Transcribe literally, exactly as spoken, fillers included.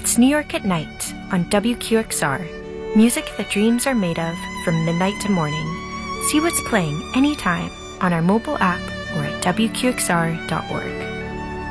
It's New York at Night on W Q X R. Music that dreams are made of from midnight to morning. See what's playing anytime on our mobile app or at W Q X R dot org.